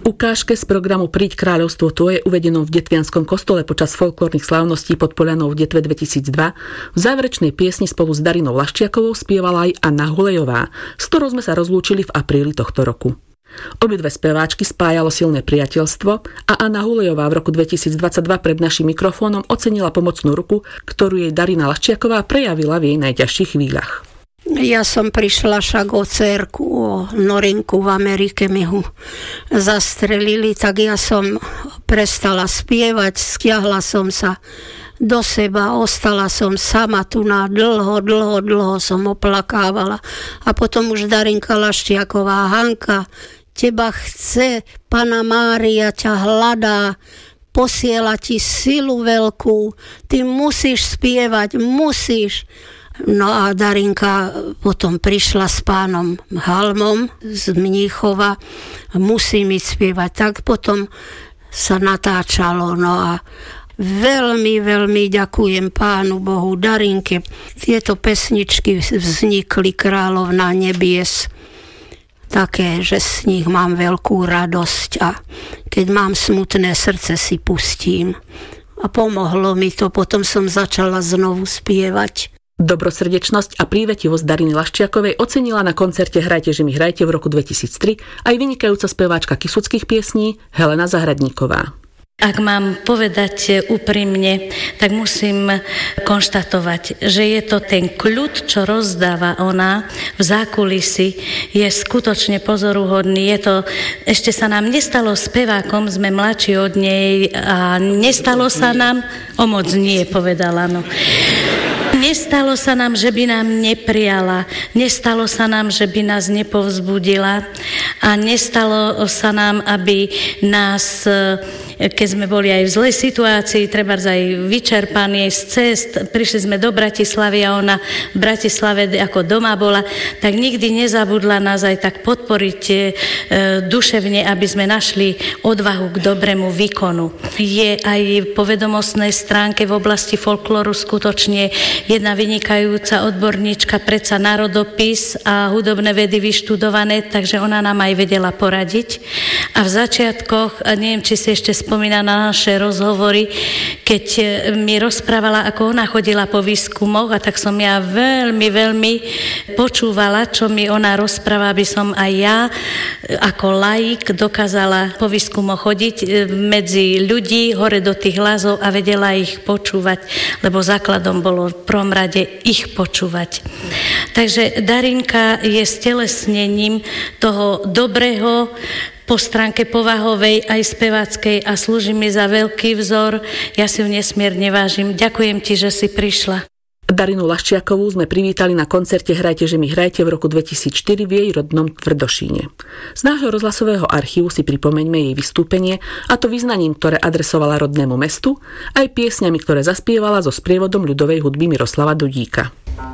ukážke z programu Príď kráľovstvo tvoje, uvedenom v Detvianskom kostole počas folklórnych slávností pod Polianou v Detve 2002, v záverečnej piesni spolu s Darinou Laščiakovou spievala aj Anna Hulejová, s ktorou sme sa rozlúčili v apríli tohto roku. Obidve speváčky spájalo silné priateľstvo a Anna Hulejová v roku 2022 pred našim mikrofónom ocenila pomocnú ruku, ktorú jej Darina Laščiaková prejavila v jej najťažších chvíľach. Ja som prišla však o dcérku, o Norinku, v Amerike mi ho zastrelili, tak ja som prestala spievať, stiahla som sa do seba, ostala som sama tu na dlho som oplakávala. A potom už Darinka Laščiaková: Hanka, teba chce, Panna Mária ťa hľadá, posiela ti silu veľkú, ty musíš spievať, musíš. No a Darinka potom prišla s pánom Halmom z Mníchova, musí mi spievať. Tak potom sa natáčalo, no a veľmi ďakujem Pánu Bohu, Darinke. Tieto pesničky vznikli, Kráľovná nebies, také, že z nich mám veľkú radosť a keď mám smutné srdce, si pustím. A pomohlo mi to, potom som začala znovu spievať. Dobrosrdečnosť a prívetivosť Dariny Laščiakovej ocenila na koncerte Hrajte, že mi hrajte v roku 2003 aj vynikajúca speváčka kysuckých piesní Helena Zahradníková. Ak mám povedať úprimne, tak musím konštatovať, že je to ten kľud, čo rozdáva ona v zákulisi, je skutočne pozoruhodný. Ešte sa nám nestalo spevákom, sme mladší od nej a nestalo sa nám, o moc nie, povedala, no. Nestalo sa nám, že by nám neprijala, nestalo sa nám, že by nás nepovzbudila a nestalo sa nám, aby nás, keď sme boli aj v zlej situácii, trebárs aj vyčerpaní z cest, prišli sme do Bratislavy a ona v Bratislave ako doma bola, tak nikdy nezabudla nás aj tak podporiť duševne, aby sme našli odvahu k dobrému výkonu. Je aj po vedomostnej stránke v oblasti folklóru skutočne jedna vynikajúca odborníčka, predsa národopis a hudobné vedy vyštudované, takže ona nám aj vedela poradiť. A v začiatkoch, neviem, či si ešte spomína na naše rozhovory, keď mi rozprávala, ako ona chodila po výskumoch, a tak som ja veľmi počúvala, čo mi ona rozpráva, aby som aj ja ako laik dokázala po výskumoch chodiť medzi ľudí, hore do tých hlasov a vedela ich počúvať, lebo základom bolo v prvom rade ich počúvať. Takže Darinka je stelesnením toho dobrého po stránke povahovej aj speváckej a slúži mi za veľký vzor. Ja si ju nesmierne vážim. Ďakujem ti, že si prišla. Darinu Laščiakovú sme privítali na koncerte Hrajte, že mi hrajte v roku 2004 v jej rodnom Tvrdošíne. Z nášho rozhlasového archívu si pripomeňme jej vystúpenie, a to vyznaním, ktoré adresovala rodnému mestu, aj piesňami, ktoré zaspievala so sprievodom ľudovej hudby Miroslava Dudíka.